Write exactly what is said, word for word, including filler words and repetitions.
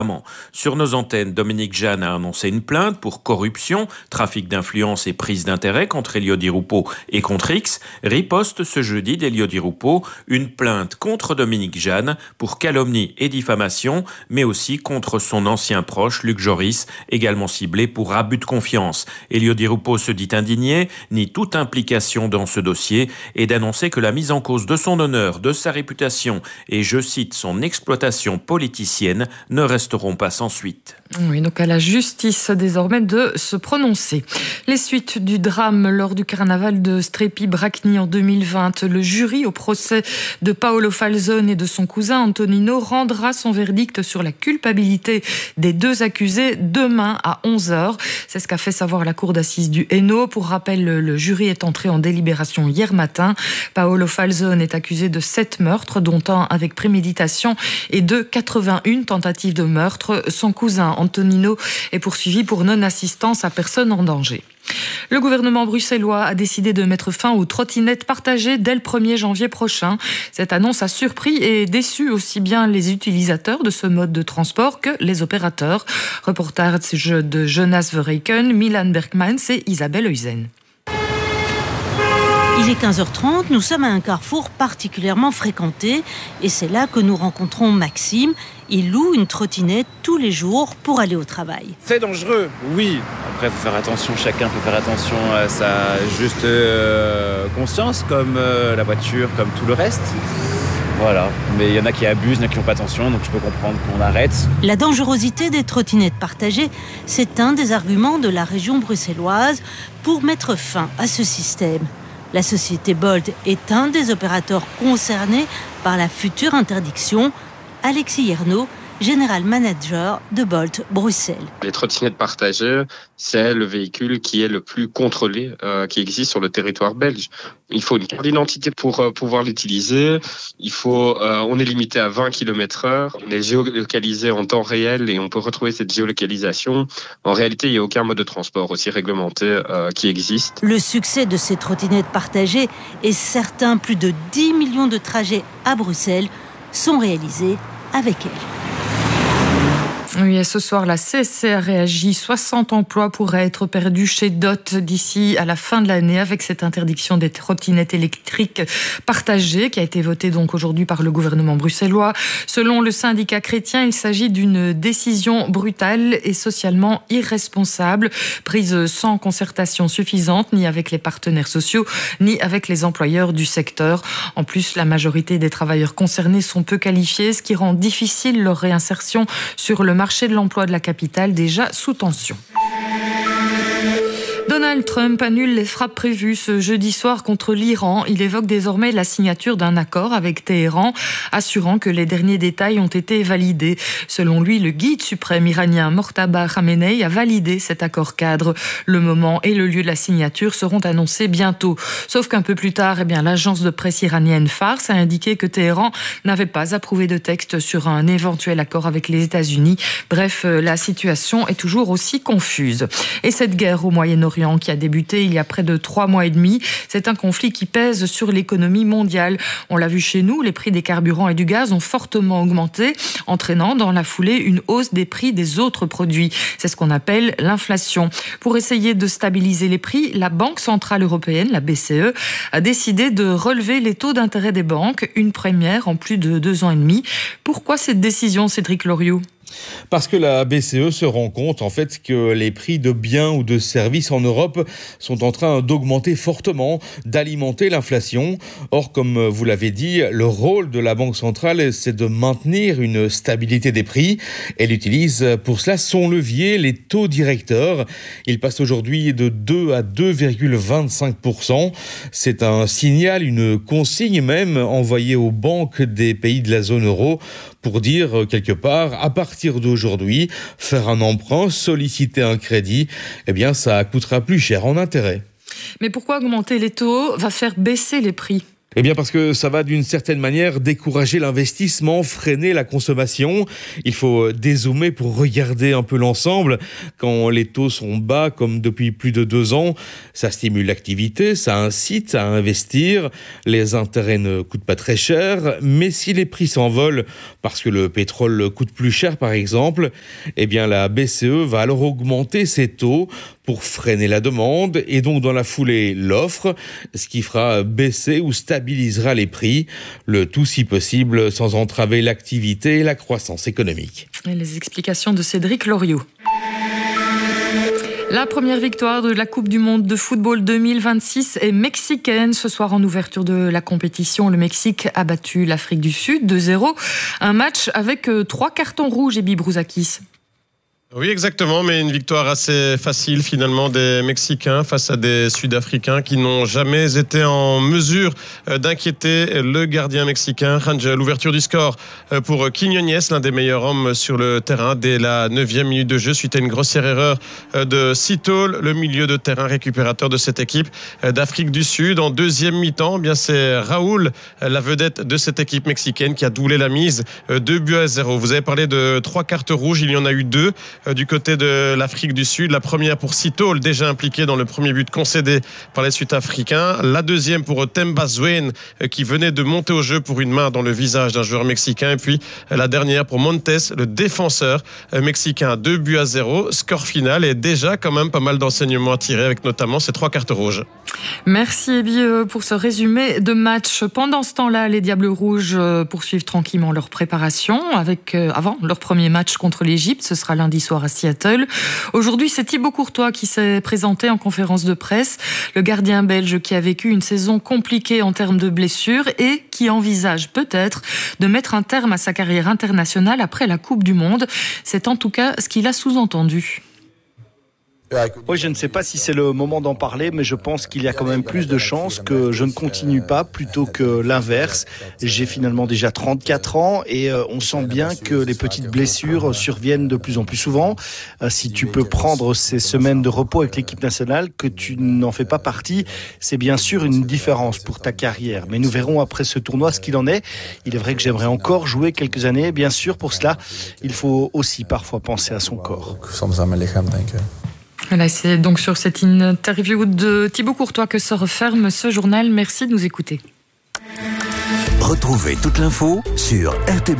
Sur nos antennes, Dominique Jeanne a annoncé une plainte pour corruption, trafic d'influence et prise d'intérêt contre Elio Di Rupo et contre X. Riposte ce jeudi d'Elio Di Rupo, une plainte contre Dominique Jeanne pour calomnie et diffamation, mais aussi contre son ancien proche Luc Joris, également ciblé pour abus de confiance. Elio Di Rupo se dit indigné, nie toute implication dans ce dossier et d'annoncer que la mise en cause de son honneur, de sa réputation et, je cite, son exploitation politicienne ne resteront pas sans suite. Oui, donc à la justice désormais de se prononcer. Les suites du drame lors du carnaval de Strepy-Bracni en deux mille vingt. Le jury au procès de Paolo Falzone et de son cousin Antonino rendra son verdict sur la culpabilité des deux accusés demain à onze heures. C'est ce qu'a fait savoir la cour d'assises du Hainaut. Pour rappel, le jury est entré en délibération hier matin. Paolo Falzone est accusé de sept meurtres, dont un avec préméditation, et de quatre-vingt-une tentatives de meurtre. Son cousin Antonino est poursuivi pour non-assistance à personne en danger. Le gouvernement bruxellois a décidé de mettre fin aux trottinettes partagées dès le premier janvier prochain. Cette annonce a surpris et déçu aussi bien les utilisateurs de ce mode de transport que les opérateurs. Reportage de Jonas Verreken, Milan Bergmans et Isabelle Heusen. Il est quinze heures trente, nous sommes à un carrefour particulièrement fréquenté et c'est là que nous rencontrons Maxime. Il loue une trottinette tous les jours pour aller au travail. C'est dangereux, oui. Après, il faut faire attention, chacun peut faire attention à sa juste euh, conscience, comme euh, la voiture, comme tout le reste. Voilà, mais il y en a qui abusent, il y en a qui n'ont pas attention, donc je peux comprendre qu'on arrête. La dangerosité des trottinettes partagées, c'est un des arguments de la région bruxelloise pour mettre fin à ce système. La société Bolt est un des opérateurs concernés par la future interdiction. Alexis Yernaud, General Manager de Bolt Bruxelles. Les trottinettes partagées, c'est le véhicule qui est le plus contrôlé euh, qui existe sur le territoire belge. Il faut une carte d'identité pour euh, pouvoir l'utiliser. Il faut, euh, on est limité à vingt kilomètres heure. On est géolocalisé en temps réel et on peut retrouver cette géolocalisation. En réalité, il n'y a aucun mode de transport aussi réglementé euh, qui existe. Le succès de ces trottinettes partagées est certain. Plus de dix millions de trajets à Bruxelles sont réalisés avec elles. Oui, et ce soir, la C S C a réagi. soixante emplois pourraient être perdus chez D O T d'ici à la fin de l'année avec cette interdiction des trottinettes électriques partagées qui a été votée donc aujourd'hui par le gouvernement bruxellois. Selon le syndicat chrétien, il s'agit d'une décision brutale et socialement irresponsable, prise sans concertation suffisante, ni avec les partenaires sociaux, ni avec les employeurs du secteur. En plus, la majorité des travailleurs concernés sont peu qualifiés, ce qui rend difficile leur réinsertion sur le marché de l'emploi de la capitale déjà sous tension. Donald Trump annule les frappes prévues ce jeudi soir contre l'Iran. Il évoque désormais la signature d'un accord avec Téhéran, assurant que les derniers détails ont été validés. Selon lui, le guide suprême iranien Mortaba Khamenei a validé cet accord cadre. Le moment et le lieu de la signature seront annoncés bientôt. Sauf qu'un peu plus tard, eh bien, l'agence de presse iranienne Fars a indiqué que Téhéran n'avait pas approuvé de texte sur un éventuel accord avec les États-Unis. Bref, la situation est toujours aussi confuse. Et cette guerre au Moyen-Orient qui a débuté il y a près de trois mois et demi. C'est un conflit qui pèse sur l'économie mondiale. On l'a vu chez nous, les prix des carburants et du gaz ont fortement augmenté, entraînant dans la foulée une hausse des prix des autres produits. C'est ce qu'on appelle l'inflation. Pour essayer de stabiliser les prix, la Banque centrale européenne, la B C E, a décidé de relever les taux d'intérêt des banques, une première en plus de deux ans et demi. Pourquoi cette décision, Cédric Loriot ? Parce que la B C E se rend compte en fait que les prix de biens ou de services en Europe sont en train d'augmenter fortement, d'alimenter l'inflation. Or, comme vous l'avez dit, le rôle de la Banque centrale, c'est de maintenir une stabilité des prix. Elle utilise pour cela son levier, les taux directeurs. Ils passent aujourd'hui de deux à deux virgule vingt-cinq pour cent. C'est un signal, une consigne même envoyée aux banques des pays de la zone euro pour dire quelque part, à partir d'aujourd'hui, faire un emprunt, solliciter un crédit, eh bien ça coûtera plus cher en intérêt. Mais pourquoi augmenter les taux va faire baisser les prix ? Eh bien parce que ça va d'une certaine manière décourager l'investissement, freiner la consommation. Il faut dézoomer pour regarder un peu l'ensemble. Quand les taux sont bas, comme depuis plus de deux ans, ça stimule l'activité, ça incite à investir. Les intérêts ne coûtent pas très cher, mais si les prix s'envolent parce que le pétrole coûte plus cher par exemple, eh bien la B C E va alors augmenter ses taux pour freiner la demande et donc dans la foulée l'offre, ce qui fera baisser ou stabilisera les prix, le tout si possible sans entraver l'activité et la croissance économique. Et les explications de Cédric Loriot. La première victoire de la Coupe du Monde de football deux mille vingt-six est mexicaine. Ce soir, en ouverture de la compétition, le Mexique a battu l'Afrique du Sud deux zéro. Un match avec trois cartons rouges et Bibrouzakis. Oui, exactement, mais une victoire assez facile finalement des Mexicains face à des Sud-Africains qui n'ont jamais été en mesure d'inquiéter le gardien mexicain Rangel. L'ouverture du score pour Quiñones, l'un des meilleurs hommes sur le terrain dès la neuvième minute de jeu suite à une grossière erreur de Sitol, le milieu de terrain récupérateur de cette équipe d'Afrique du Sud. En deuxième mi-temps, eh bien c'est Raoul, la vedette de cette équipe mexicaine, qui a doublé la mise, deux buts à zéro. Vous avez parlé de trois cartes rouges, il y en a eu deux du côté de l'Afrique du Sud. La première pour Sitol, déjà impliqué dans le premier but concédé par les Sud-Africains. La deuxième pour Themba Zouane, qui venait de monter au jeu pour une main dans le visage d'un joueur mexicain. Et puis la dernière pour Montes, le défenseur mexicain. Deux buts à zéro. Score final et déjà quand même pas mal d'enseignements à tirer avec notamment ces trois cartes rouges. Merci Ebi pour ce résumé de match. Pendant ce temps-là, les Diables Rouges poursuivent tranquillement leur préparation avec, euh, avant leur premier match contre l'Égypte. Ce sera lundi soir à Seattle. Aujourd'hui, c'est Thibaut Courtois qui s'est présenté en conférence de presse. Le gardien belge qui a vécu une saison compliquée en termes de blessures et qui envisage peut-être de mettre un terme à sa carrière internationale après la Coupe du Monde. C'est en tout cas ce qu'il a sous-entendu. Oui, je ne sais pas si c'est le moment d'en parler, mais je pense qu'il y a quand même plus de chances que je ne continue pas plutôt que l'inverse. J'ai finalement déjà trente-quatre ans et on sent bien que les petites blessures surviennent de plus en plus souvent. Si tu peux prendre ces semaines de repos avec l'équipe nationale, que tu n'en fais pas partie, c'est bien sûr une différence pour ta carrière. Mais nous verrons après ce tournoi ce qu'il en est. Il est vrai que j'aimerais encore jouer quelques années. Bien sûr, pour cela, il faut aussi parfois penser à son corps. Voilà, c'est donc sur cette interview de Thibaut Courtois que se referme ce journal. Merci de nous écouter. Retrouvez toute l'info sur R T B.